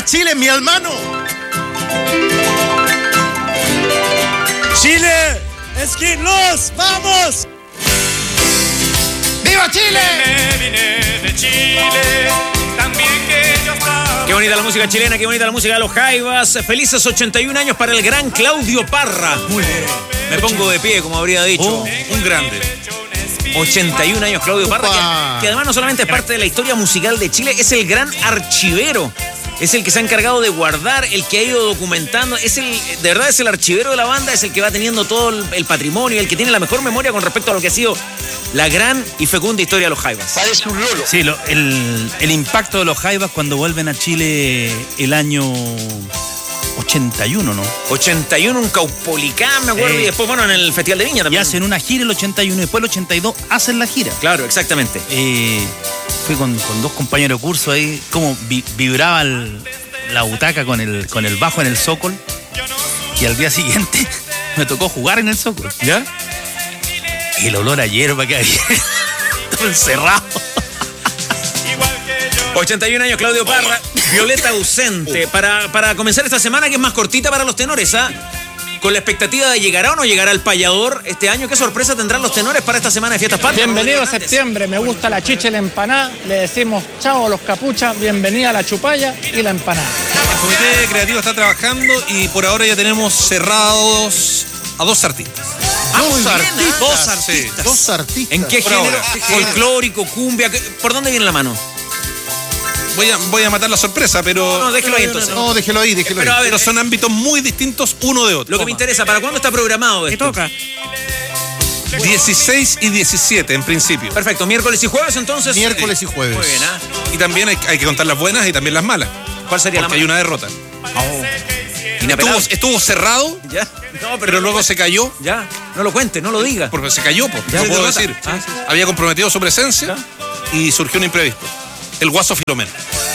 Chile, mi hermano! ¡Chile! ¡Skin Loss! ¡Vamos! ¡Viva Chile! Me vine de Chile, también que yo estaba. Qué bonita la música chilena, qué bonita la música de los Jaivas. Felices 81 años para el gran Claudio Parra. Muy bien. Me pongo de pie, como habría dicho. Un grande. 81 años Claudio Parra, que además no solamente es parte de la historia musical de Chile, es el gran archivero. Es el que se ha encargado de guardar, el que ha ido documentando, de verdad es el archivero de la banda, es el que va teniendo todo el patrimonio, el que tiene la mejor memoria con respecto a lo que ha sido la gran y fecunda historia de los Jaivas. Parece un lolo. Sí, el impacto de los Jaivas cuando vuelven a Chile el año 81, ¿no? 81, un Caupolicán, me acuerdo, y después, bueno, en el Festival de Viña Y también. hacen una gira el 81 y después el 82 hacen la gira. Claro, exactamente. Fui con dos compañeros de curso ahí, como vibraba la butaca con el bajo en el Zócol. Y al día siguiente me tocó jugar en el Zócol. ¿Ya? Y el olor a hierba que había, todo encerrado. 81 años Claudio Parra, Violeta ausente. Para comenzar esta semana, que es más cortita para los tenores, ¿ah? Con la expectativa de llegará o no llegará el payador este año. ¿Qué sorpresa tendrán los tenores para esta semana de Fiestas Patrias? Bienvenido a septiembre, me gusta la chicha y la empanada. Le decimos chao a los capuchas, bienvenida a la chupalla y la empanada. El comité creativo está trabajando y por ahora ya tenemos cerrados a 2 artistas. Dos artistas. ¿En qué Por género? ahora. ¿Folclórico, cumbia? ¿Por dónde viene la mano? Voy a matar la sorpresa, pero... No, déjelo ahí entonces. No, déjelo ahí. Pero a ver, Pero son ámbitos muy distintos uno de otro. lo que me interesa, ¿para cuándo está programado esto? toca? 16 y 17 en principio. Perfecto, miércoles y jueves entonces. Miércoles y jueves. Muy bien, ¿ah? Y también hay que contar las buenas y también las malas. ¿Cuál sería Porque la hay una derrota. Inapelable. Estuvo cerrado, Ya. No, pero luego se cayó. Ya, no lo cuente, no lo diga. Porque se cayó, pues. Ya, No puedo derrota. decir. Ah, sí. Había comprometido su presencia y surgió un imprevisto. El Guaso Filomeno.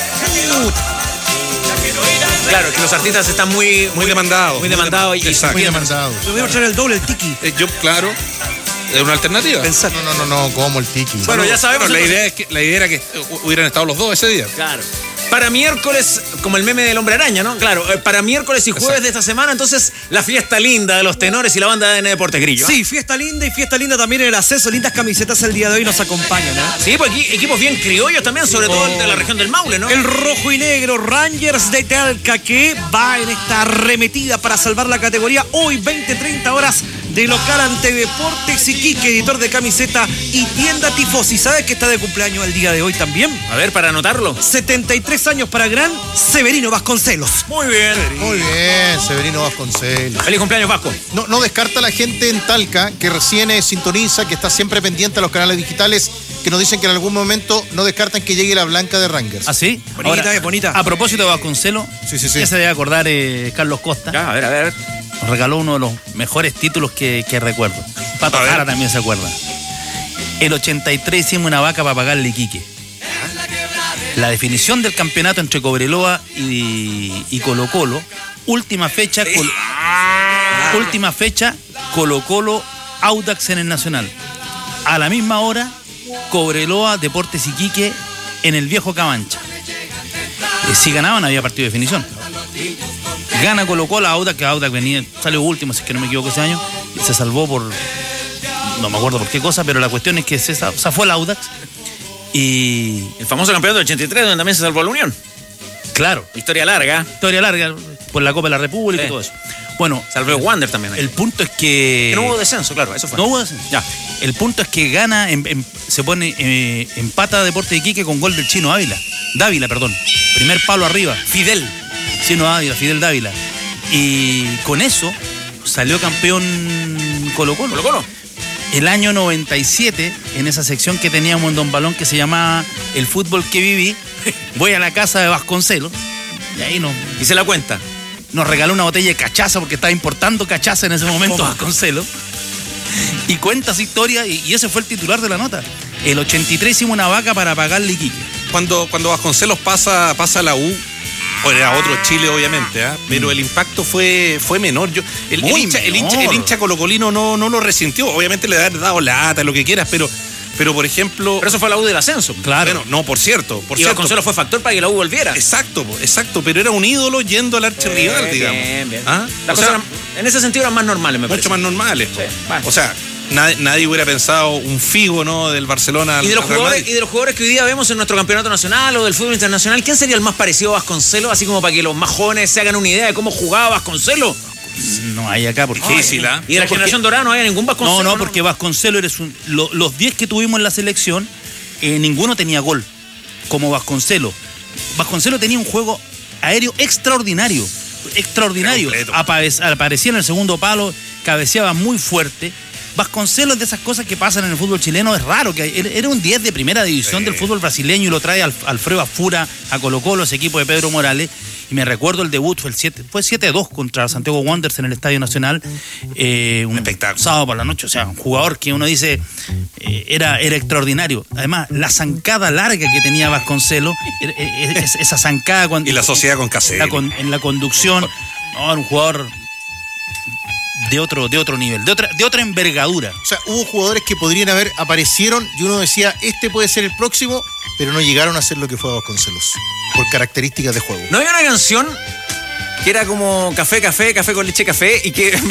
Claro, que los artistas están muy demandados. Muy demandados. Exacto. Muy demandado. Yo voy a echar el doble, el tiki. Yo, claro, es una alternativa. No, como el tiki. Bueno, ya sabemos. La entonces. idea era que hubieran estado los dos ese día. Claro. Para miércoles, como el meme del hombre araña, ¿no? Claro, para miércoles y jueves Exacto. de esta semana, entonces, la fiesta linda de los tenores y la banda de ADN Deportes Grillo. Sí, fiesta linda y fiesta linda también en el acceso. Lindas camisetas el día de hoy nos acompañan, ¿eh? Sí, pues aquí equipos bien criollos también, sobre todo el de la región del Maule, ¿no? El rojo y negro Rangers de Talca, que va en esta arremetida para salvar la categoría hoy 20-30 horas de local ante Deportes Iquique, editor de camiseta y tienda Tifosi. ¿Sabes que está de cumpleaños el día de hoy también? A ver, para anotarlo. 73 años para gran Severino Vasconcelos. Muy bien. Muy bien, Severino Vasconcelos. Feliz cumpleaños, Vasco. No descarta la gente en Talca que recién sintoniza, que está siempre pendiente a los canales digitales, que nos dicen que en algún momento no descartan que llegue la blanca de Rangers. ¿Ah, sí? Bonita, Ahora, bonita. A propósito de Vasconcelos, Sí. ya se debe acordar Carlos Costa. Ya, a ver. Nos regaló uno de los mejores títulos que recuerdo. Pato A ver. Jara también se acuerda. El 83 hicimos una vaca para pagarle Iquique. La definición del campeonato entre Cobreloa y Colo Colo. Última fecha Colo Colo Audax en el Nacional. A la misma hora Cobreloa Deportes Iquique en el viejo Cabancha. Si ganaban había partido de definición. Gana Colo Colo, Audax, que Audax salió último, si es que no me equivoco ese año, y se salvó por, no me acuerdo por qué cosa, pero la cuestión es que se fue el Audax y, El famoso campeonato del 83, donde también se salvó la Unión. claro, Historia larga. historia larga, por la Copa de la República y todo eso. Bueno, Salvó Wander también. el punto es que... Que no hubo descenso, claro, eso fue. No hubo descenso. Ya. El punto es que gana, se pone, empata Deportes de Iquique con gol del Chino Dávila, perdón. Primer palo arriba. Fidel. Chino Dávila, Fidel Dávila. Y con eso salió campeón Colo Colo. Colo Colo. El año 97, en esa sección que teníamos en Don Balón que se llamaba El Fútbol que Viví, voy a la casa de Vasconcelos y ahí Y se la cuenta. nos regaló una botella de cachaza porque estaba importando cachaza en ese momento Vasconcelos. Y cuenta esa historia y ese fue el titular de la nota. El 83 hicimos una vaca para pagarle Iquique. Cuando Vasconcelos pasa a la U, o era otro Chile obviamente, pero el impacto fue menor. El hincha colocolino no lo resintió. Obviamente le ha dado lata, lo que quieras, pero Pero, por ejemplo... Pero eso fue la U del ascenso. Claro. Bueno, no, por cierto. Y Vasconcelos fue factor para que la U volviera. Exacto, pero era un ídolo yendo al archirrival, digamos. Bien. ¿Ah? Las cosas en ese sentido eran más normales, me parece. Mucho más normales. Sí, bueno. O sea, nadie hubiera pensado un Figo, ¿no? Del Barcelona. Y de los jugadores que hoy día vemos en nuestro campeonato nacional o del fútbol internacional, ¿quién sería el más parecido a Vasconcelos? Así como para que los más jóvenes se hagan una idea de cómo jugaba Vasconcelos. No hay acá, porque... Difícil, ¿ah? Y de la generación dorada no había ningún Vasconcelos. No, porque Vasconcelos los 10 que tuvimos en la selección, ninguno tenía gol, como Vasconcelos. Vasconcelos tenía un juego aéreo extraordinario. Aparecía en el segundo palo, cabeceaba muy fuerte. Vasconcelos, de esas cosas que pasan en el fútbol chileno, es raro, que era un 10 de primera división del fútbol brasileño y lo trae Alfredo Afura a Colo-Colo, ese equipo de Pedro Morales. Y me recuerdo el debut, fue 7-2 contra Santiago Wanderers en el Estadio Nacional. Un espectáculo. Sábado por la noche, o sea, un jugador que uno dice era extraordinario. Además, la zancada larga que tenía Vasconcelos, esa zancada cuando... Y la sociedad con Caselli. En la conducción, no, era un jugador de otro nivel, de otra envergadura. O sea, hubo jugadores que aparecieron y uno decía, este puede ser el próximo, pero no llegaron a ser lo que fue Vasconcelos, por características de juego. ¿No había una canción que era como café con leche, café, y que...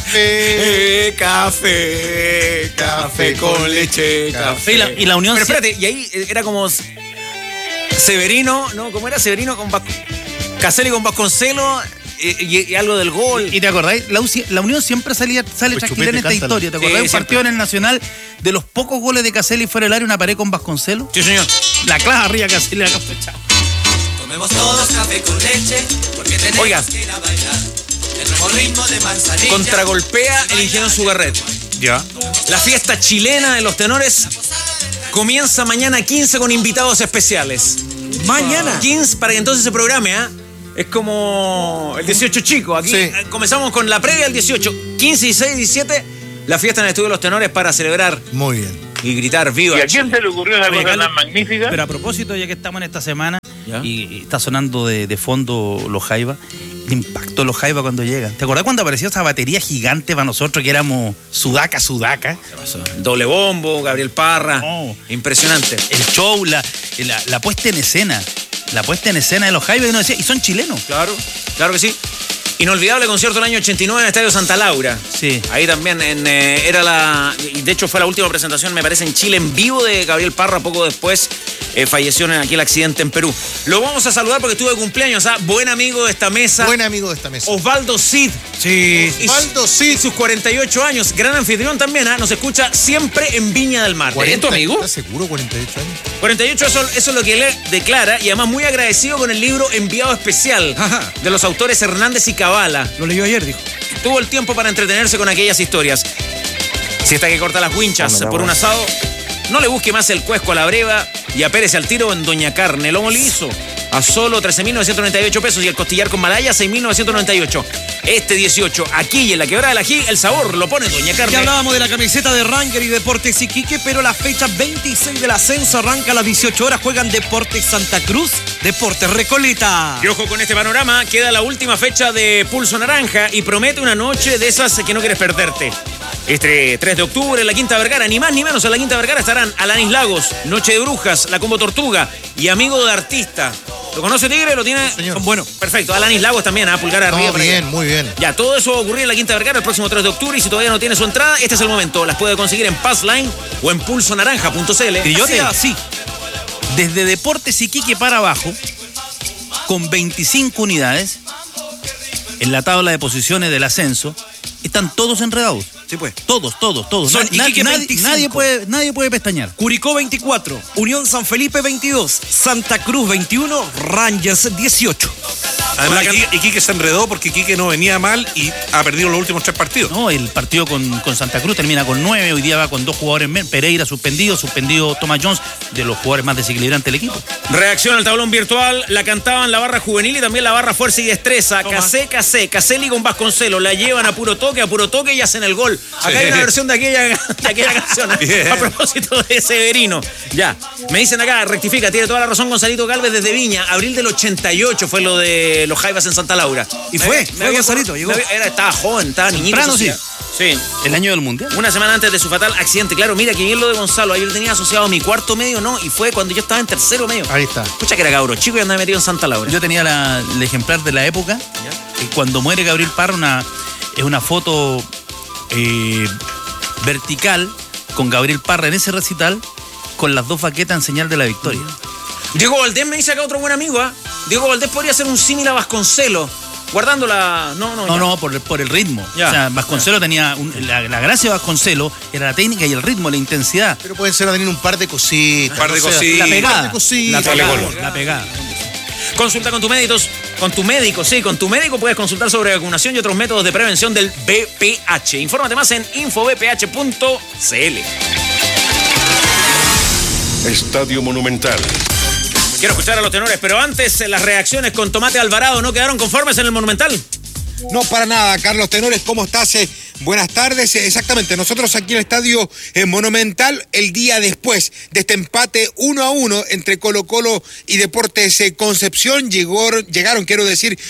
café con leche, café. Y la unión... Pero espérate, y ahí era como Severino, ¿no? ¿Cómo era? Severino con Caselli con Vasconcelos... Y algo del gol. ¿Y te acordáis? La Unión siempre sale tranquila en esta historia. ¿Te acordás? Un partido en el Nacional, de los pocos goles de Caselli fuera del área, una pared con Vasconcelos. Sí, señor. La clava arriba Caselli, la café, chao. Tomemos todos café con leche, porque tenemos que ir a bailar. El nuevo ritmo de manzanilla. Contragolpea el Ingenio Ugarret. Ya. La fiesta chilena de los tenores comienza mañana 15 con invitados especiales. Mañana 15 para que entonces se programe, ¿ah? Es como el 18 chico. Aquí comenzamos con la previa del 18. 15, 16, 17, la fiesta en el Estudio de los Tenores para celebrar. Muy bien. Y gritar viva. ¿Y a quién se le ocurrió esa cosa tan magnífica? Pero a propósito, ya que estamos en esta semana y está sonando de fondo Los Jaivas, el impacto de Los Jaivas cuando llegan. ¿Te acordás cuando apareció esa batería gigante para nosotros que éramos sudaca? ¿Qué pasó? Doble bombo, Gabriel Parra. Oh. Impresionante. El show, la puesta en escena. La puesta en escena de Los Jaivas, y uno decía, y son chilenos. Claro que sí. Inolvidable concierto del año 89 en el Estadio Santa Laura. Sí. Ahí también y de hecho fue la última presentación, me parece, en Chile en vivo de Gabriel Parra. Poco después falleció en aquel accidente en Perú. Lo vamos a saludar porque estuvo de cumpleaños, ¿ah? Buen amigo de esta mesa. Osvaldo Cid. Sí. Osvaldo Cid. Sus 48 años. Gran anfitrión también, ¿ah? Nos escucha siempre en Viña del Mar. ¿Es tu amigo? ¿Estás seguro? 48 años. 48, eso es lo que él declara, y además muy agradecido con el libro Enviado Especial de los autores Hernández y Cabala. Lo leyó ayer, dijo. Tuvo el tiempo para entretenerse con aquellas historias. Si está que corta las winchas por un asado, no le busque más el cuesco a la breva y apérese al tiro en Doña Carne. Lomo liso a solo 13.998 pesos y el costillar con malaya 6.998. Este 18, aquí y en la Quebrada del Ají, el sabor lo pone Doña Carne. Ya hablábamos de la camiseta de Ranger y Deportes Iquique, pero la fecha 26 del ascenso arranca a las 18 horas. Juegan Deportes Santa Cruz, Deportes Recoleta. Y ojo con este panorama, queda la última fecha de Pulso Naranja y promete una noche de esas que no quieres perderte. Este 3 de octubre en la Quinta Vergara, ni más ni menos, en la Quinta Vergara estarán Alanis Lagos, Noche de Brujas, La Combo Tortuga y Amigo de Artista. ¿Lo conoce, Tigre? ¿Lo tiene? Señor. Bueno, perfecto. Alanis Lagos también, pulgar arriba. Muy bien. Ya, todo eso va a ocurrir en la Quinta Vergara el próximo 3 de octubre y si todavía no tiene su entrada, este es el momento. Las puede conseguir en Passline o en pulsonaranja.cl. Grillote, sí. Desde Deportes Iquique para abajo, con 25 unidades, en la tabla de posiciones del ascenso, están todos enredados. Sí, pues. Todos. Nadie puede pestañear. Curicó 24, Unión San Felipe 22, Santa Cruz 21, Rangers 18. Además, Iquique se enredó porque Iquique no venía mal y ha perdido los últimos 3 partidos. No, el partido con Santa Cruz termina con 9, hoy día va con 2 jugadores menos. Pereira suspendido Thomas Jones, de los jugadores más desequilibrantes del equipo. Reacción al tablón virtual, la cantaban la barra juvenil y también la barra fuerza y destreza. Caselli con Vasconcelos, la llevan a puro toque y hacen el gol. Acá hay una versión de aquella canción, a propósito de Severino. Ya, me dicen acá, rectifica, tiene toda la razón Gonzalito Galvez desde Viña. Abril del 88 fue lo de Los Jaivas en Santa Laura. Y fue Gonzalito, llegó. Estaba joven, estaba niñito. Temprano, sí. Sí. El año del Mundial. Una semana antes de su fatal accidente. Claro, mira que bien lo de Gonzalo. Ahí lo tenía asociado a mi cuarto medio, ¿no? Y fue cuando yo estaba en tercero medio. Ahí está. Escucha que era cabro chico y andaba metido en Santa Laura. Yo tenía el ejemplar de la época. Cuando muere Gabriel Parra, es una foto vertical con Gabriel Parra en ese recital con las dos baquetas en señal de la victoria. Diego Valdés me dice acá otro buen amigo, ¿ah? Diego Valdés podría ser un símil a Vasconcelos. Guardando la... No, por el ritmo. Ya. O sea, Vasconcelos tenía... la gracia de Vasconcelos era la técnica y el ritmo, la intensidad. Pero pueden ser también un par de cositas. Un par de cositas. La pegada. La pegada. Consulta con tu médico, con tu médico puedes consultar sobre vacunación y otros métodos de prevención del VPH. Infórmate más en infovph.cl. Estadio Monumental. Quiero escuchar a los tenores, pero antes las reacciones con Tomate Alvarado no quedaron conformes en el Monumental. No, para nada, Carlos Tenores, ¿cómo estás? Buenas tardes. Exactamente, nosotros aquí en el Estadio Monumental, el día después de este empate 1-1 entre Colo-Colo y Deportes Concepción, llegaron, quiero decir,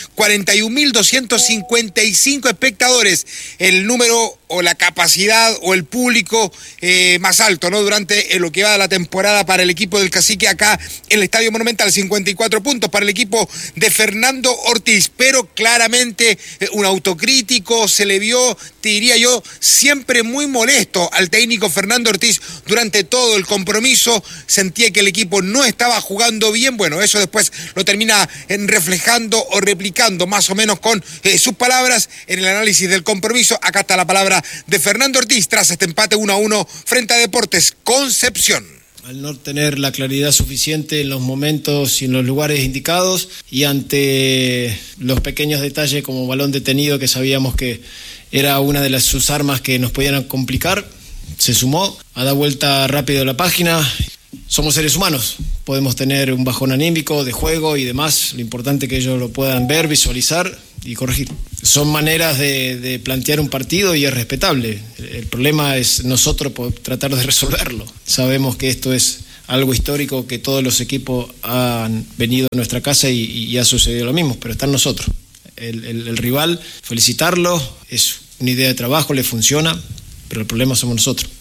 41.255 espectadores, el número o la capacidad o el público más alto, ¿no? Durante lo que va de la temporada para el equipo del Cacique acá en el Estadio Monumental. 54 puntos para el equipo de Fernando Ortiz, pero claramente un autocrítico, se le vio, te diría yo, siempre muy molesto al técnico Fernando Ortiz durante todo el compromiso. Sentía que el equipo no estaba jugando bien. Bueno, eso después lo termina reflejando o replicando más o menos con sus palabras en el análisis del compromiso. Acá está la palabra de Fernando Ortiz tras este empate 1-1 frente a Deportes Concepción. Al no tener la claridad suficiente en los momentos y en los lugares indicados, y ante los pequeños detalles como balón detenido, que sabíamos que era una de sus armas que nos podían complicar, se sumó a dar vuelta rápido a la página. Somos seres humanos, podemos tener un bajón anímico de juego y demás, lo importante es que ellos lo puedan ver, visualizar y corregir. Son maneras de plantear un partido y es respetable. El problema es nosotros tratar de resolverlo. Sabemos que esto es algo histórico, que todos los equipos han venido a nuestra casa y ha sucedido lo mismo, pero está en nosotros. El rival, felicitarlo, es una idea de trabajo, le funciona, pero el problema somos nosotros.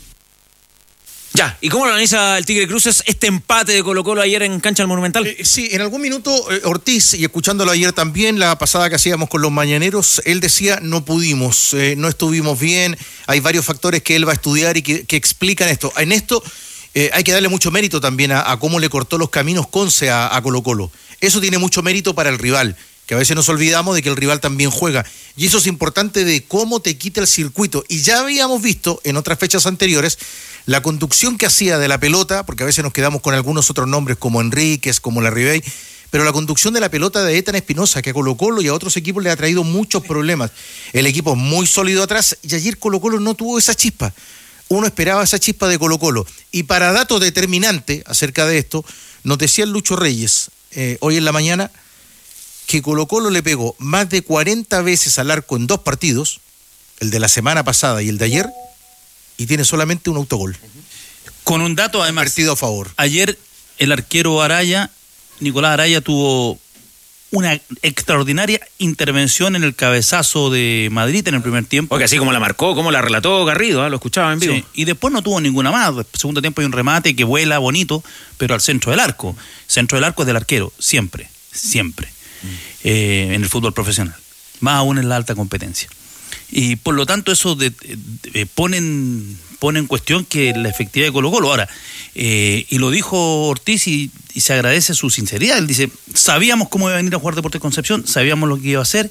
Ya, ¿y cómo lo analiza el Tigre Cruces este empate de Colo-Colo ayer en cancha del Monumental? Sí, en algún minuto Ortiz, y escuchándolo ayer también, la pasada que hacíamos con los mañaneros, él decía, no pudimos, no estuvimos bien, hay varios factores que él va a estudiar y que explican esto. En esto hay que darle mucho mérito también a cómo le cortó los caminos Conce a Colo-Colo. Eso tiene mucho mérito para el rival, que a veces nos olvidamos de que el rival también juega. Y eso es importante de cómo te quita el circuito. Y ya habíamos visto en otras fechas anteriores la conducción que hacía de la pelota, porque a veces nos quedamos con algunos otros nombres como Enríquez, como Larribey, pero la conducción de la pelota de Ethan Espinosa, que a Colo-Colo y a otros equipos le ha traído muchos problemas. El equipo es muy sólido atrás y ayer Colo-Colo no tuvo esa chispa. Uno esperaba esa chispa de Colo-Colo. Y para dato determinante acerca de esto, nos decía el Lucho Reyes hoy en la mañana que Colo-Colo le pegó más de 40 veces al arco en 2 partidos, el de la semana pasada y el de ayer, y tiene solamente un autogol. Con un dato además. Partido a favor. Ayer el arquero Nicolás Araya, tuvo una extraordinaria intervención en el cabezazo de Madrid en el primer tiempo. Porque así como la marcó, como la relató Garrido, lo escuchaba en vivo. Sí, y después no tuvo ninguna más. Segundo tiempo hay un remate que vuela bonito, pero al centro del arco. Centro del arco es del arquero, siempre. En el fútbol profesional. Más aún en la alta competencia. Y por lo tanto eso pone en cuestión que la efectividad de Colo-Colo. Ahora, y lo dijo Ortiz y se agradece su sinceridad. Él dice, sabíamos cómo iba a venir a jugar Deportes Concepción, sabíamos lo que iba a hacer,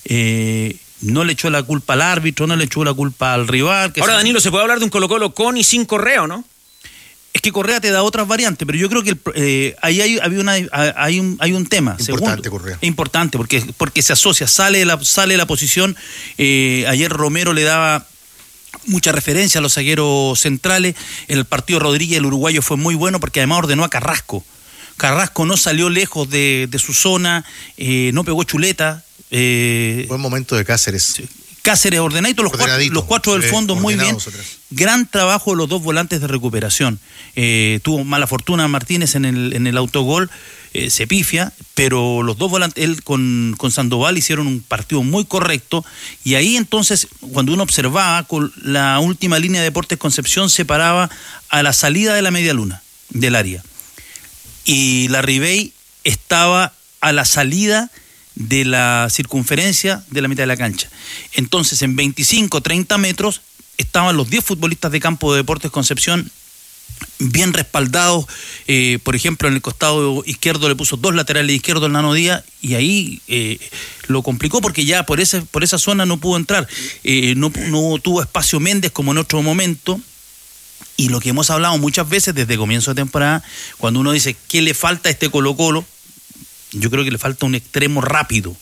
no le echó la culpa al árbitro, no le echó la culpa al rival. Ahora, Danilo, se puede hablar de un Colo-Colo con y sin Correa, ¿o no? Es que Correa te da otras variantes, pero yo creo que ahí hay un tema. Importante, Correa. Importante, porque se asocia, sale la posición. Ayer Romero le daba mucha referencia a los zagueros centrales. En el partido Rodríguez, el uruguayo, fue muy bueno porque además ordenó a Carrasco. Carrasco no salió lejos de su zona, no pegó chuleta. Buen momento de Cáceres. Cáceres ordenadito, los cuatro del fondo muy bien. Gran trabajo de los dos volantes de recuperación. Tuvo mala fortuna Martínez en el autogol, se pifia, pero los dos volantes, él con Sandoval hicieron un partido muy correcto, y ahí entonces, cuando uno observaba, con la última línea de Deportes Concepción se paraba a la salida de la media luna del área, y la Ribey estaba a la salida de la circunferencia de la mitad de la cancha. Entonces, en 25, 30 metros estaban los 10 futbolistas de campo de Deportes Concepción bien respaldados. Por ejemplo, en el costado izquierdo le puso 2 laterales izquierdos el Nano Díaz, y ahí lo complicó porque ya por esa zona no pudo entrar. No tuvo espacio Méndez como en otro momento. Y lo que hemos hablado muchas veces desde comienzo de temporada, cuando uno dice ¿qué le falta a este Colo-Colo? Yo creo que le falta un extremo rápido,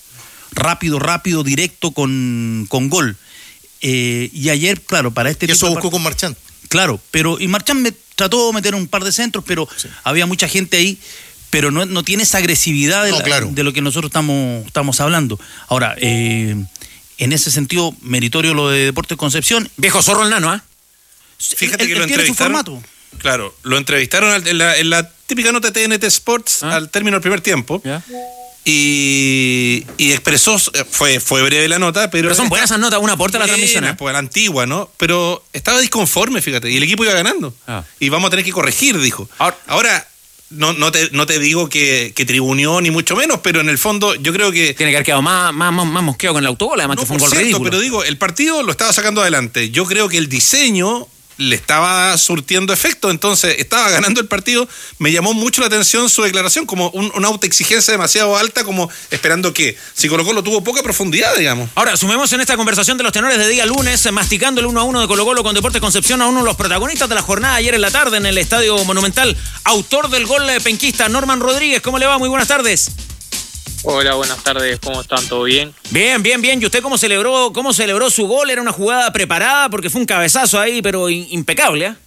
directo con gol. Y ayer, claro, para este tipo... Eso buscó con Marchand. Claro, y Marchand trató de meter un par de centros, pero sí, había mucha gente ahí, pero no tiene esa agresividad de lo que nosotros estamos hablando. Ahora, en ese sentido, meritorio lo de Deportes Concepción. Viejo zorro el Nano, ¿ah? Fíjate que lo entrevistaron. Claro, lo entrevistaron en la típica nota de TNT Sports al término del primer tiempo. ¿Ya? Y expresó, fue breve la nota, pero son buenas esas notas, una aporta a la transmisión. Pues la antigua, ¿no? Pero estaba disconforme, fíjate, y el equipo iba ganando. Y vamos a tener que corregir, dijo. Ahora no te digo que tribuneó ni mucho menos, pero en el fondo yo creo que... Tiene que haber quedado más mosqueado con el autogol, además que fue un gol ridículo. Pero digo, el partido lo estaba sacando adelante. Yo creo que el diseño le estaba surtiendo efecto, entonces estaba ganando el partido. Me llamó mucho la atención su declaración, como una autoexigencia demasiado alta, como esperando que si Colo-Colo tuvo poca profundidad, digamos. Ahora, sumemos en esta conversación de los tenores de día lunes, masticando el 1-1 de Colo-Colo con Deportes Concepción, a uno de los protagonistas de la jornada ayer en la tarde en el Estadio Monumental, autor del gol penquista, Norman Rodríguez. ¿Cómo le va? Muy buenas tardes. Hola, buenas tardes, ¿cómo están? ¿Todo bien? Bien. ¿Y usted cómo celebró su gol? ¿Era una jugada preparada? Porque fue un cabezazo ahí, pero impecable, ¿eh?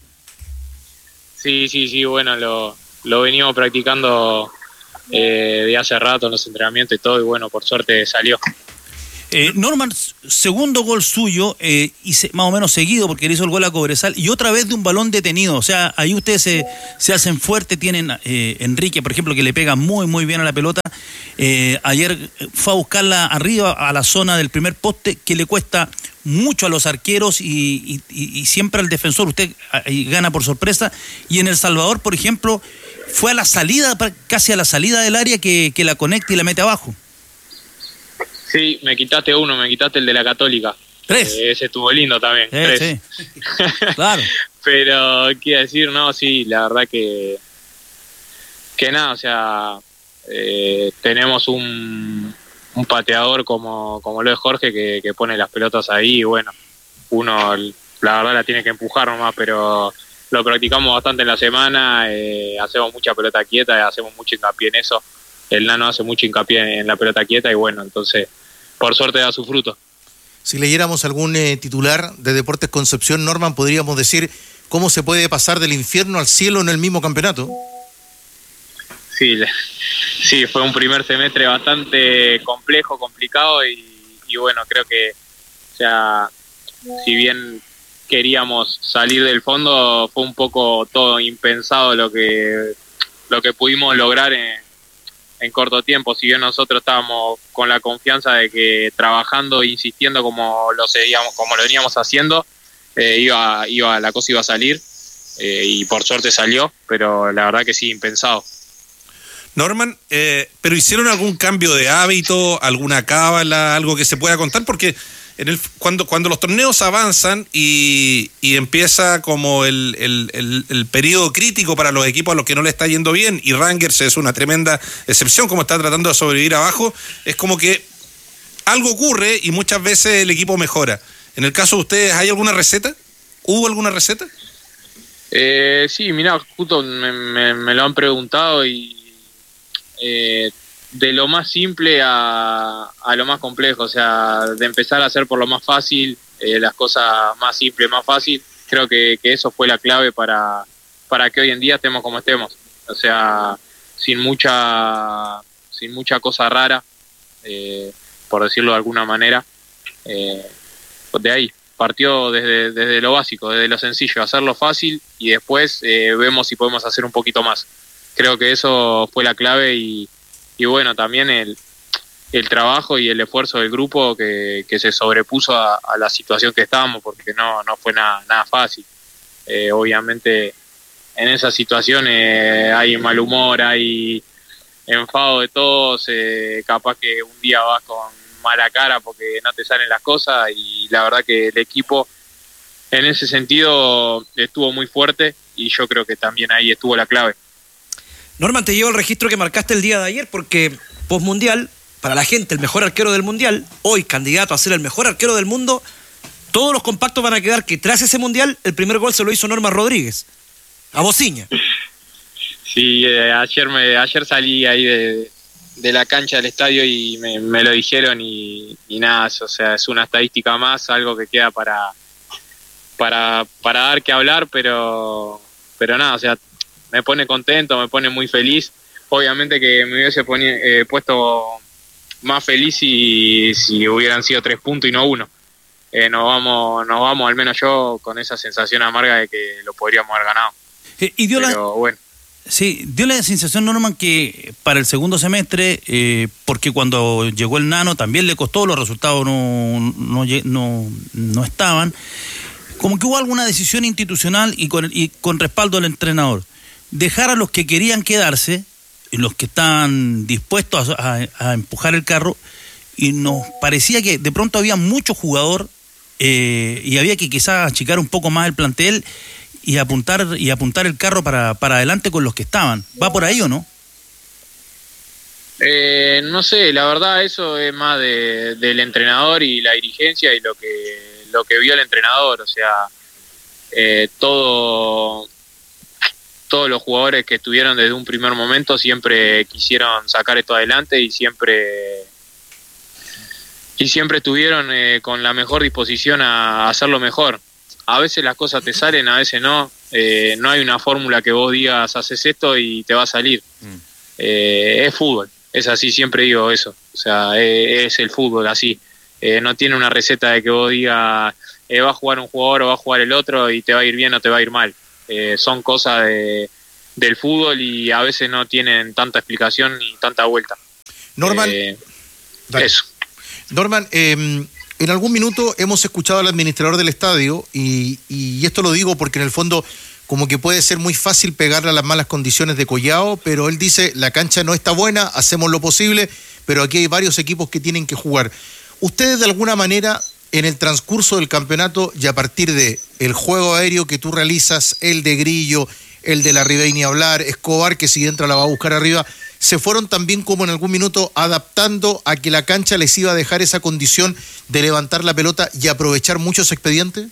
Sí, bueno, lo venimos practicando de hace rato en los entrenamientos y todo, y bueno, por suerte salió. Norman, segundo gol suyo, y más o menos seguido, porque le hizo el gol a Cobresal, y otra vez de un balón detenido. O sea, ahí ustedes se hacen fuerte. Tienen Enrique, por ejemplo, que le pega muy, muy bien a la pelota. Ayer fue a buscarla arriba, a la zona del primer poste, que le cuesta mucho a los arqueros y siempre al defensor. Usted gana por sorpresa. Y en El Salvador, por ejemplo, fue a la salida, casi a la salida del área, que la conecta y la mete abajo. Sí, me quitaste el de la Católica. 3. Ese estuvo lindo también. 3. Sí. Claro. Pero, quiero decir, no, sí, la verdad que nada, o sea, tenemos un pateador como lo es Jorge, que pone las pelotas ahí, y bueno, uno la verdad la tiene que empujar nomás, pero lo practicamos bastante en la semana, hacemos mucha pelota quieta, hacemos mucho hincapié en eso. El Nano hace mucho hincapié en la pelota quieta, y bueno, entonces por suerte da su fruto. Si leyéramos algún titular de Deportes Concepción, Norman, podríamos decir cómo se puede pasar del infierno al cielo en el mismo campeonato. Sí, fue un primer semestre bastante complejo, complicado, y bueno, creo que, o sea, si bien queríamos salir del fondo, fue un poco todo impensado lo que pudimos lograr en corto tiempo. Si bien nosotros estábamos con la confianza de que trabajando e insistiendo como lo veníamos haciendo, la cosa iba a salir, y por suerte salió, pero la verdad que sí, impensado. Norman, ¿pero hicieron algún cambio de hábito, alguna cábala, algo que se pueda contar? Porque cuando los torneos avanzan y empieza como el periodo crítico para los equipos a los que no le está yendo bien, y Rangers es una tremenda excepción, como está tratando de sobrevivir abajo, es como que algo ocurre y muchas veces el equipo mejora. En el caso de ustedes, ¿hay alguna receta? ¿Hubo alguna receta? Sí, mirá, justo me lo han preguntado, y de lo más simple a lo más complejo, o sea, de empezar a hacer por lo más fácil, las cosas más simples, más fácil. Creo que eso fue la clave para que hoy en día estemos como estemos, o sea, sin mucha cosa rara, por decirlo de alguna manera. De ahí partió desde lo básico, desde lo sencillo, hacerlo fácil, y después vemos si podemos hacer un poquito más. creo que eso fue la clave y bueno, también el trabajo y el esfuerzo del grupo que se sobrepuso a la situación que estábamos, porque no fue nada fácil. Obviamente en esas situaciones hay mal humor, hay enfado de todos, capaz que un día vas con mala cara porque no te salen las cosas, y la verdad que el equipo en ese sentido estuvo muy fuerte y yo creo que también ahí estuvo la clave. Norman, te llevo el registro que marcaste el día de ayer, porque postmundial, para la gente, el mejor arquero del mundial, hoy candidato a ser el mejor arquero del mundo, todos los compactos van a quedar que tras ese mundial el primer gol se lo hizo Norman Rodríguez, a Bociña. Sí, ayer salí ahí de la cancha del estadio y me lo dijeron y nada, o sea, es una estadística más, algo que queda para dar que hablar, pero nada, o sea, me pone contento, me pone muy feliz. Obviamente que me hubiese puesto más feliz si hubieran sido 3 puntos y no 1. Nos vamos, al menos yo, con esa sensación amarga de que lo podríamos haber ganado. Bueno. Sí, dio la sensación, Norman, que para el segundo semestre, porque cuando llegó el Nano también le costó, los resultados no estaban, como que hubo alguna decisión institucional y con respaldo del entrenador. Dejar a los que querían quedarse, y los que estaban dispuestos a empujar el carro, y nos parecía que de pronto había mucho jugador y había que quizás achicar un poco más el plantel y apuntar el carro para adelante con los que estaban. ¿Va por ahí o no? No sé, la verdad eso es más del entrenador y la dirigencia y lo que vio el entrenador. O sea, todos los jugadores que estuvieron desde un primer momento siempre quisieron sacar esto adelante y siempre estuvieron con la mejor disposición a hacerlo mejor. A veces las cosas te salen, a veces no. No hay una fórmula que vos digas haces esto y te va a salir. Es fútbol, es así, siempre digo eso. O sea, es el fútbol así. No tiene una receta de que vos digas va a jugar un jugador o va a jugar el otro y te va a ir bien o te va a ir mal. Son cosas del fútbol y a veces no tienen tanta explicación ni tanta vuelta. Norman, eso. Norman, en algún minuto hemos escuchado al administrador del estadio y esto lo digo porque en el fondo como que puede ser muy fácil pegarle a las malas condiciones de Collao, pero él dice la cancha no está buena, hacemos lo posible, pero aquí hay varios equipos que tienen que jugar. Ustedes de alguna manera en el transcurso del campeonato y a partir de el juego aéreo que tú realizas, el de Grillo, el de la Ribey ni hablar, Escobar que si entra la va a buscar arriba, ¿se fueron también como en algún minuto adaptando a que la cancha les iba a dejar esa condición de levantar la pelota y aprovechar muchos expedientes?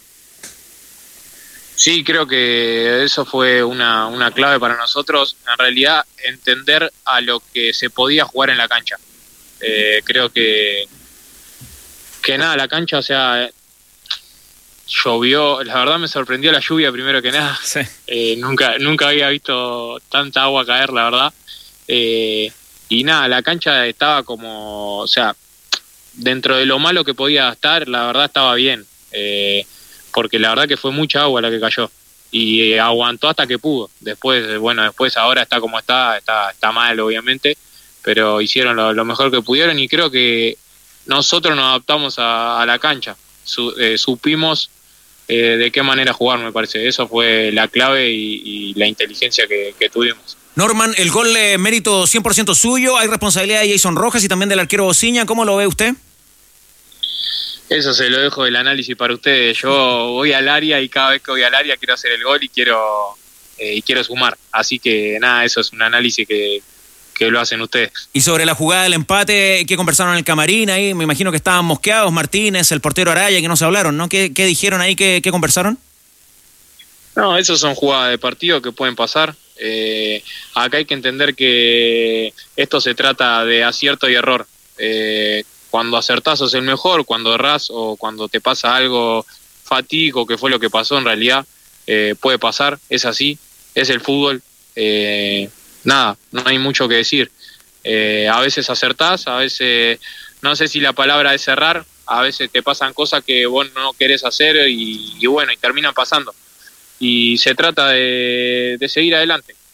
Sí, creo que eso fue una clave para nosotros, en realidad entender a lo que se podía jugar en la cancha. Creo que nada, la cancha, o sea, llovió, la verdad me sorprendió la lluvia primero que nada. Sí. Nunca había visto tanta agua caer, la verdad. Y nada, la cancha estaba como, o sea, dentro de lo malo que podía estar, la verdad estaba bien, porque la verdad que fue mucha agua la que cayó y aguantó hasta que pudo. Después ahora está como está mal obviamente, pero hicieron lo mejor que pudieron y creo que nosotros nos adaptamos a la cancha, supimos de qué manera jugar, me parece. Eso fue la clave y la inteligencia que tuvimos. Norman, el gol mérito 100% suyo, hay responsabilidad de Jason Rojas y también del arquero Bociña, ¿cómo lo ve usted? Eso se lo dejo del análisis para ustedes. Yo voy al área y cada vez que voy al área quiero hacer el gol y quiero sumar, así que nada, eso es un análisis que lo hacen ustedes. Y sobre la jugada del empate, ¿qué conversaron en el camarín ahí? Me imagino que estaban mosqueados, Martínez, el portero Araya, que no se hablaron, ¿no? ¿Qué dijeron ahí? ¿Qué conversaron? No, esos son jugadas de partido que pueden pasar. Acá hay que entender que esto se trata de acierto y error. Cuando acertás sos el mejor, cuando errás o cuando te pasa algo fatídico, que fue lo que pasó en realidad, puede pasar, es así, es el fútbol. Nada, no hay mucho que decir. A veces acertás, a veces, no sé si la palabra es errar, a veces te pasan cosas que vos no querés hacer y terminan pasando. Y se trata de seguir adelante.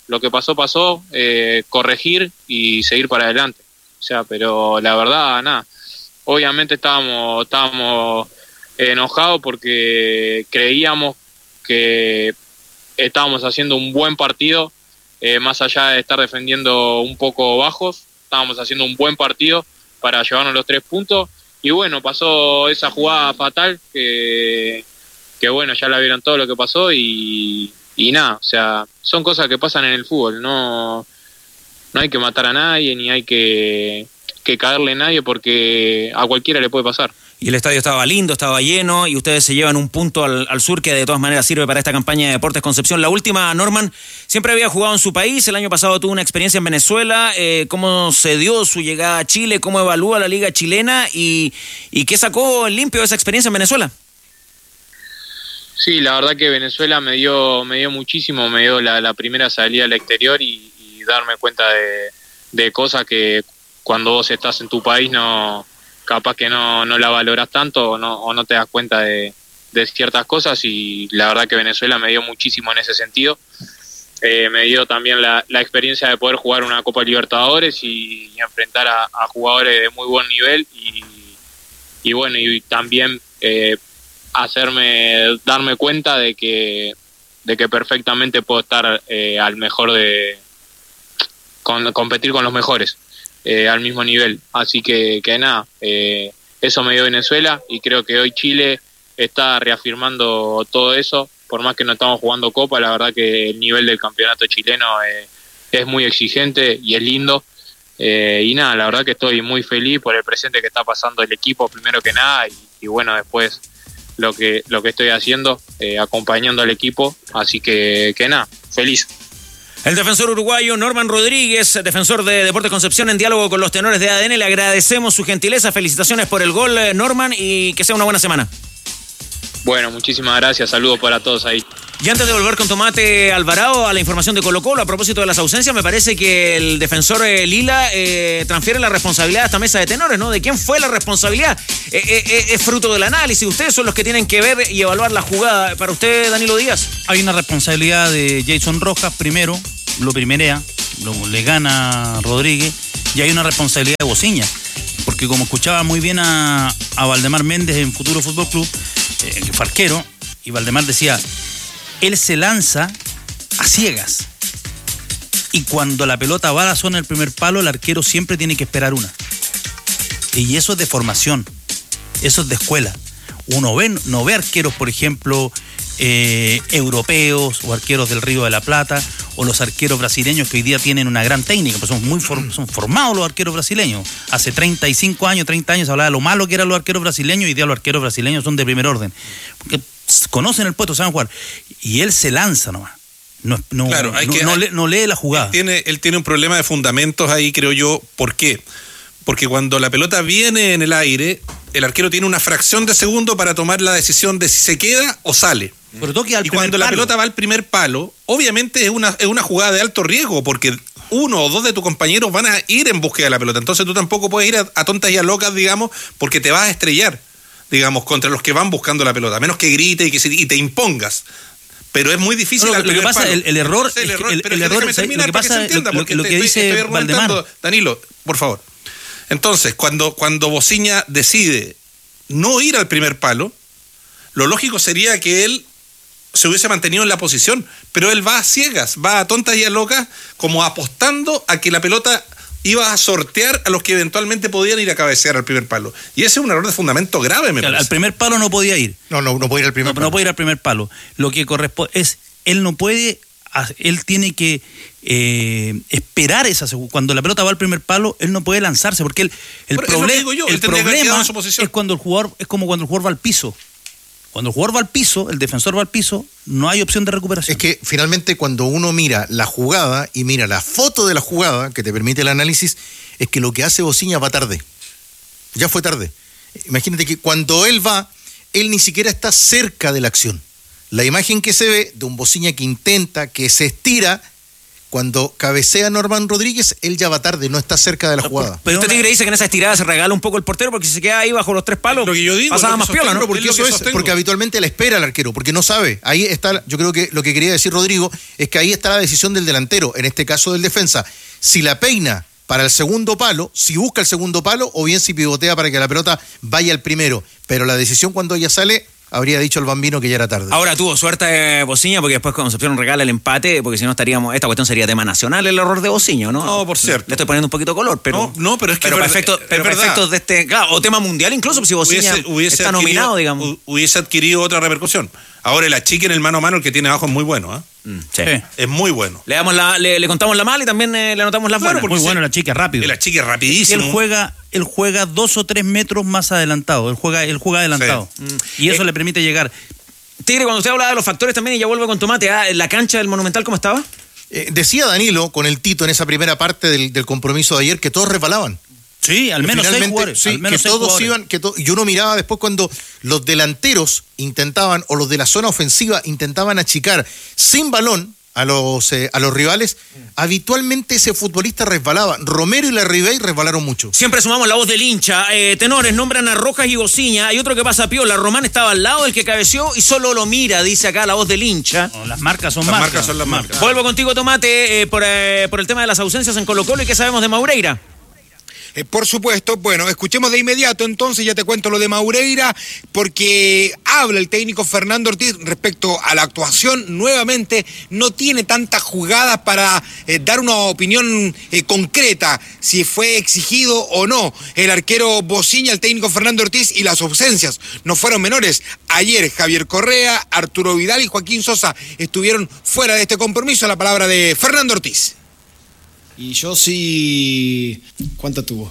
lo que pasó, corregir y seguir para adelante. O sea, pero la verdad, nada. Obviamente estábamos enojados porque creíamos que estábamos haciendo un buen partido, más allá de estar defendiendo un poco bajos, estábamos haciendo un buen partido para llevarnos los 3 puntos. Y bueno, pasó esa jugada fatal que bueno, ya la vieron todo lo que pasó y nada, o sea, son cosas que pasan en el fútbol, no hay que matar a nadie ni hay que caerle a nadie porque a cualquiera le puede pasar. Y el estadio estaba lindo, estaba lleno y ustedes se llevan un punto al sur que de todas maneras sirve para esta campaña de Deportes Concepción. La última, Norman, siempre había jugado en su país, el año pasado tuvo una experiencia en Venezuela. ¿Cómo se dio su llegada a Chile? ¿Cómo evalúa la liga chilena? ¿Y qué sacó en limpio de esa experiencia en Venezuela? Sí, la verdad que Venezuela me dio muchísimo, me dio la primera salida al exterior y darme cuenta de cosas que cuando vos estás en tu país capaz que no la valorás tanto o no te das cuenta de ciertas cosas, y la verdad que Venezuela me dio muchísimo en ese sentido. Me dio también la experiencia de poder jugar una Copa Libertadores y enfrentar a jugadores de muy buen nivel y bueno, y también darme cuenta de que perfectamente puedo estar al mejor competir con los mejores al mismo nivel. Así que nada, eso me dio Venezuela y creo que hoy Chile está reafirmando todo eso. Por más que no estamos jugando Copa, la verdad que el nivel del campeonato chileno es muy exigente y es lindo. Y nada, la verdad que estoy muy feliz por el presente que está pasando el equipo, primero que nada, y bueno, después lo que estoy haciendo, acompañando al equipo. Así que nada, feliz. El defensor uruguayo Norman Rodríguez, defensor de Deportes Concepción, en diálogo con los tenores de ADN. Le agradecemos su gentileza, felicitaciones por el gol, Norman, y que sea una buena semana. Bueno, muchísimas gracias, saludos para todos ahí. Y antes de volver con Tomate Alvarado a la información de Colo-Colo, a propósito de las ausencias, me parece que el defensor Lila transfiere la responsabilidad a esta mesa de tenores, ¿no? ¿De quién fue la responsabilidad? Es fruto del análisis, ustedes son los que tienen que ver y evaluar la jugada. Para usted, Danilo Díaz. Hay una responsabilidad de Jason Rojas, primero, lo primerea, le gana Rodríguez, y hay una responsabilidad de Bociña, porque como escuchaba muy bien a Valdemar Méndez en Futuro Fútbol Club, que fue arquero, y Valdemar decía, él se lanza a ciegas, y cuando la pelota va a la zona del primer palo, el arquero siempre tiene que esperar una, y eso es de formación, eso es de escuela. Uno no ve arqueros, por ejemplo, europeos o arqueros del Río de la Plata, o los arqueros brasileños que hoy día tienen una gran técnica, pues son formados los arqueros brasileños. Hace 35 años, 30 años se hablaba de lo malo que eran los arqueros brasileños, y hoy día los arqueros brasileños son de primer orden, porque conocen el puesto, saben jugar, y él se lanza nomás. No lee la jugada. Él tiene un problema de fundamentos ahí, creo yo. ¿Por qué? Porque cuando la pelota viene en el aire, el arquero tiene una fracción de segundo para tomar la decisión de si se queda o sale. Y cuando la pelota va al primer palo, obviamente es una jugada de alto riesgo, porque uno o dos de tus compañeros van a ir en búsqueda de la pelota. Entonces tú tampoco puedes ir a tontas y a locas, digamos, porque te vas a estrellar, digamos, contra los que van buscando la pelota, a menos que grites y te impongas. Pero es muy difícil. Lo que pasa, el error, lo que dice Valdemar. Danilo, por favor. Entonces, cuando Bociña decide no ir al primer palo, lo lógico sería que él se hubiese mantenido en la posición, pero él va a ciegas, va a tontas y a locas, como apostando a que la pelota iba a sortear a los que eventualmente podían ir a cabecear al primer palo. Y ese es un error de fundamento grave, me parece. Al primer palo no podía ir. No puede ir al primer palo. No puede ir al primer palo. Lo que corresponde es, él tiene que esperar esa segunda. Cuando la pelota va al primer palo, él no puede lanzarse, porque el problema es cuando el jugador, es como cuando el jugador va al piso. Cuando el jugador va al piso, el defensor va al piso, no hay opción de recuperación. Es que finalmente cuando uno mira la jugada y mira la foto de la jugada que te permite el análisis, es que lo que hace Bociña va tarde. Ya fue tarde. Imagínate que cuando él va, él ni siquiera está cerca de la acción. La imagen que se ve de un Bociña que intenta, que se estira, cuando cabecea Norman Rodríguez, él ya va tarde, no está cerca de la jugada. Pero usted Tigre dice que en esa estirada se regala un poco el portero porque si se queda ahí bajo los 3 palos, lo que yo digo, pasaba más piola, ¿no? Porque eso es, porque habitualmente le espera al arquero, porque no sabe. Ahí está, yo creo que lo que quería decir Rodrigo es que ahí está la decisión del delantero, en este caso del defensa. Si la peina para el segundo palo, si busca el segundo palo, o bien si pivotea para que la pelota vaya al primero. Pero la decisión cuando ella sale, habría dicho el Bambino que ya era tarde. Ahora tuvo suerte Bociña porque después Concepción regala el empate, porque si no estaríamos, esta cuestión sería tema nacional el error de Bociña, ¿no? No, por cierto. Le estoy poniendo un poquito de color, pero no, pero es que pero para efectos de este, claro, o tema mundial incluso, si Bociña está nominado, digamos. Hubiese adquirido otra repercusión. Ahora el achique en el mano a mano, el que tiene abajo es muy bueno, ¿eh? Sí. Es muy bueno. Le contamos la mala y también le anotamos las buenas. Muy bueno el achique, rápido. El achique es rapidísimo. Él juega 2 o 3 metros más adelantado. Él juega adelantado. Sí. Y eso le permite llegar. Tigre, cuando usted hablaba de los factores también, y ya vuelvo con Tomate, ¿la cancha del Monumental cómo estaba? Decía Danilo con el Tito en esa primera parte del compromiso de ayer que todos resbalaban. Sí, al menos 6 jugadores. Sí, que todos iban, y uno miraba después cuando los delanteros intentaban, o los de la zona ofensiva intentaban achicar sin balón a los rivales, habitualmente ese futbolista resbalaba. Romero y Larribey resbalaron mucho. Siempre sumamos la voz del hincha. Tenores nombran a Rojas y Bociña. Hay otro que pasa piola. Román estaba al lado del que cabeció y solo lo mira, dice acá la voz del hincha. No, las marcas son marcas. Las marcas. Vuelvo contigo, Tomate, por el tema de las ausencias en Colo-Colo. ¿Y qué sabemos de Maureira? Por supuesto, bueno, escuchemos de inmediato entonces, ya te cuento lo de Maureira, porque habla el técnico Fernando Ortiz respecto a la actuación. Nuevamente no tiene tantas jugadas para dar una opinión concreta, si fue exigido o no el arquero Bociña, el técnico Fernando Ortiz, y las ausencias no fueron menores. Ayer Javier Correa, Arturo Vidal y Joaquín Sosa estuvieron fuera de este compromiso. La palabra de Fernando Ortiz. Y yo sí... ¿Cuántas tuvo?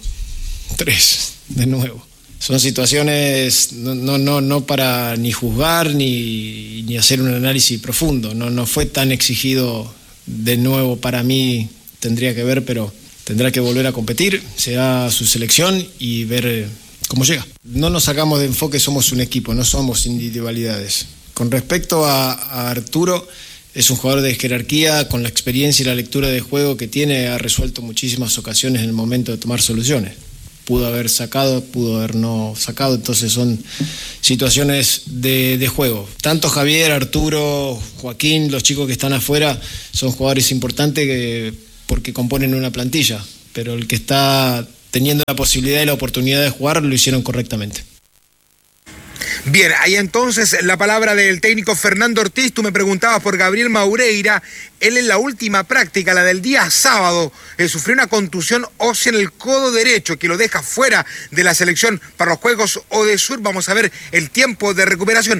3, de nuevo. Son situaciones no para ni juzgar ni hacer un análisis profundo. No fue tan exigido de nuevo para mí, tendría que ver, pero tendrá que volver a competir, será su selección y ver cómo llega. No nos sacamos de enfoque, somos un equipo, no somos individualidades. Con respecto a Arturo... Es un jugador de jerarquía, con la experiencia y la lectura de juego que tiene, ha resuelto muchísimas ocasiones en el momento de tomar soluciones. Pudo haber sacado, pudo haber no sacado, entonces son situaciones de juego. Tanto Javier, Arturo, Joaquín, los chicos que están afuera, son jugadores importantes porque componen una plantilla, pero el que está teniendo la posibilidad y la oportunidad de jugar lo hicieron correctamente. Bien, ahí entonces la palabra del técnico Fernando Ortiz. Tú me preguntabas por Gabriel Maureira. Él en la última práctica, la del día sábado, sufrió una contusión ósea en el codo derecho que lo deja fuera de la selección para los Juegos Odesur. Vamos a ver el tiempo de recuperación.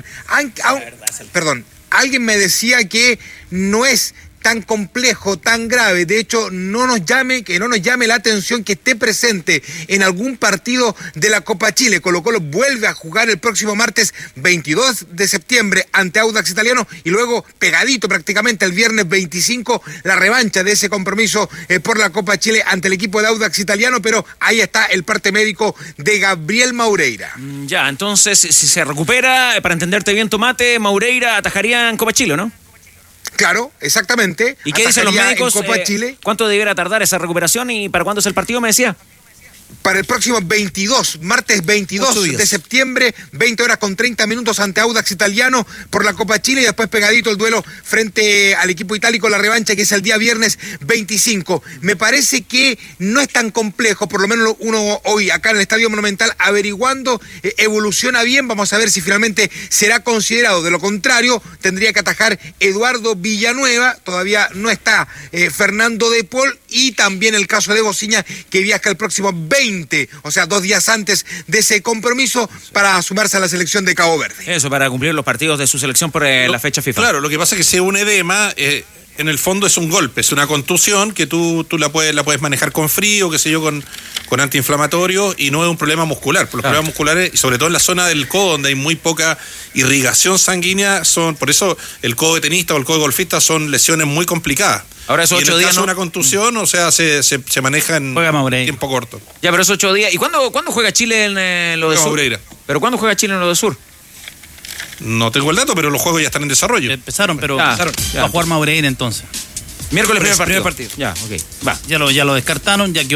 Alguien me decía que no es tan complejo, tan grave. De hecho, que no nos llame la atención que esté presente en algún partido de la Copa Chile. Colo-Colo vuelve a jugar el próximo martes 22 de septiembre ante Audax Italiano y luego pegadito prácticamente el viernes 25 la revancha de ese compromiso por la Copa Chile ante el equipo de Audax Italiano, pero ahí está el parte médico de Gabriel Maureira. Ya, entonces si se recupera, para entenderte bien, Tomate, Maureira atajaría en Copa Chile, ¿no? Claro, exactamente. ¿Y qué dicen los médicos? Copa Chile. ¿Cuánto debiera tardar esa recuperación y para cuándo es el partido, me decía? Para el próximo martes 22 de septiembre, 20 horas con 30 minutos ante Audax Italiano por la Copa Chile y después pegadito el duelo frente al equipo itálico, la revancha que es el día viernes 25. Me parece que no es tan complejo, por lo menos uno hoy acá en el Estadio Monumental averiguando, evoluciona bien, vamos a ver si finalmente será considerado. De lo contrario, tendría que atajar Eduardo Villanueva, todavía no está Fernando De Paul y también el caso de Bociña que viaja el próximo 20, o sea, 2 días antes de ese compromiso para sumarse a la selección de Cabo Verde. Eso, para cumplir los partidos de su selección por la fecha FIFA. Claro, lo que pasa es que si un edema, en el fondo es un golpe, es una contusión que tú la puedes manejar con frío, qué sé yo, con antiinflamatorio y no es un problema muscular. Por los problemas musculares, y sobre todo en la zona del codo, donde hay muy poca irrigación sanguínea, por eso el codo de tenista o el codo de golfista son lesiones muy complicadas. Ahora esos 8 días. No, una contusión, o sea, se maneja en tiempo corto. Ya, pero esos 8 días. ¿Y cuándo juega Chile en lo de sur? Maureira. ¿Pero cuándo juega Chile en lo de sur? No tengo el dato, pero los juegos ya están en desarrollo. Empezaron, pero va a jugar Maureira entonces. Miércoles primer partido. Ya, ok. Va, ya lo descartaron, ya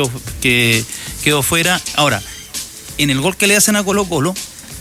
quedó fuera. Ahora, en el gol que le hacen a Colo-Colo,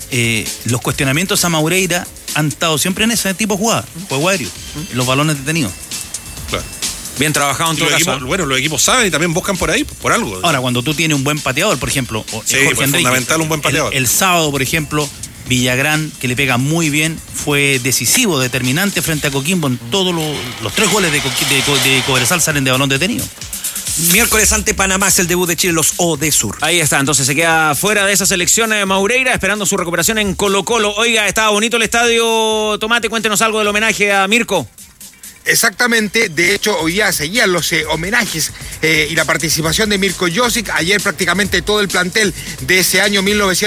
los cuestionamientos a Maureira han estado siempre en ese tipo de jugada, juego aéreo, los balones detenidos. Claro. Bien trabajado en todo caso. Bueno, los equipos saben y también buscan por ahí, por algo. Ahora, cuando tú tienes un buen pateador, por ejemplo, sí, pues fundamental un buen pateador. El sábado, por ejemplo, Villagrán, que le pega muy bien, fue decisivo, determinante frente a Coquimbo en todos los 3 goles de Cobresal salen de balón detenido. Miércoles ante Panamá es el debut de Chile, los ODESUR. Ahí está, entonces se queda fuera de esa selección Maureira, esperando su recuperación en Colo-Colo. Oiga, estaba bonito el estadio Tomate, cuéntenos algo del homenaje a Mirko. Exactamente, de hecho hoy día seguían los homenajes y la participación de Mirko Josic. Ayer prácticamente todo el plantel de ese año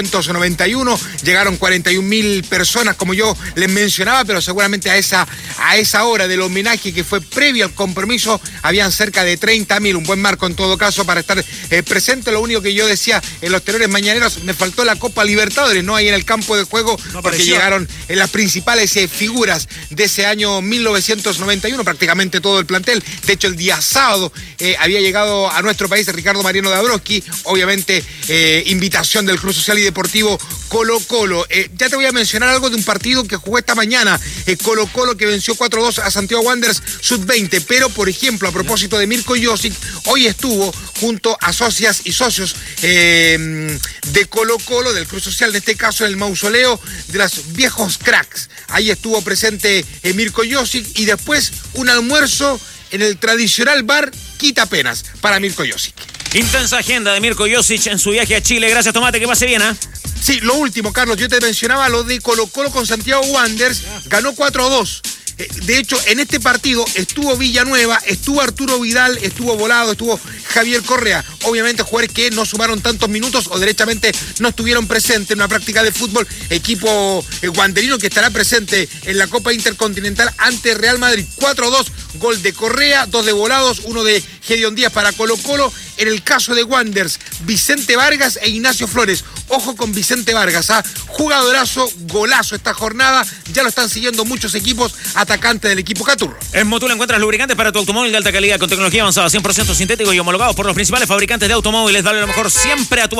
1991, llegaron 41.000 personas como yo les mencionaba, pero seguramente a esa hora del homenaje que fue previo al compromiso habían cerca de 30.000, un buen marco en todo caso para estar presente. Lo único que yo decía en los tenores mañaneros, me faltó la Copa Libertadores, ¿no? Ahí en el campo de juego, porque llegaron las principales figuras de ese año 1991, prácticamente todo el plantel. De hecho, el día sábado había llegado a nuestro país Ricardo Mariano Dabrowski, obviamente invitación del Club Social y Deportivo Colo-Colo. Ya te voy a mencionar algo de un partido que jugó esta mañana, Colo-Colo, que venció 4-2 a Santiago Wanderers Sub-20, pero por ejemplo, a propósito de Mirko Josic, hoy estuvo junto a socias y socios de Colo-Colo, del Club Social, en este caso en el mausoleo de los viejos cracks. Ahí estuvo presente Mirko Josic y después un almuerzo en el tradicional bar Quita Penas para Mirko Josic. Intensa agenda de Mirko Josic en su viaje a Chile. Gracias, Tomate, que pase bien, ¿eh? Sí, lo último, Carlos, yo te mencionaba lo de Colo-Colo con Santiago Wanderers, ganó 4-2. De hecho, en este partido estuvo Villanueva, estuvo Arturo Vidal, estuvo Volado, estuvo Javier Correa. Obviamente jugadores que no sumaron tantos minutos o derechamente no estuvieron presentes en una práctica de fútbol. Equipo wanderino que estará presente en la Copa Intercontinental ante Real Madrid. 4-2, gol de Correa, 2 de Volados, 1 de Gedeón Díaz para Colo-Colo. En el caso de Wanderers, Vicente Vargas e Ignacio Flores. Ojo con Vicente Vargas, jugadorazo, golazo esta jornada. Ya lo están siguiendo muchos equipos atacantes del equipo Caturro. En Motul encuentras lubricantes para tu automóvil de alta calidad con tecnología avanzada, 100% sintético y homologados por los principales fabricantes de automóviles. Dale lo mejor siempre a tu